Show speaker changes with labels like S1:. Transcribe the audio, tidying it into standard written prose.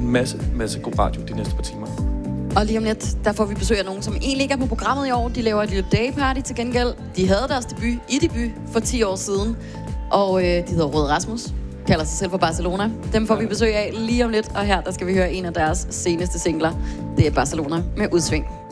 S1: en masse god radio de næste par timer.
S2: Og lige om lidt, der får vi besøg af nogen, som egentlig ikke er på programmet i år. De laver et lille dayparty til gengæld. De havde deres debut for 10 år siden. Og de hedder Rød Rasmus. Kalder sig selv for Barcelona. Dem får vi besøg af lige om lidt. Og her, der skal vi høre en af deres seneste singler. Det er Barcelona med Udsving.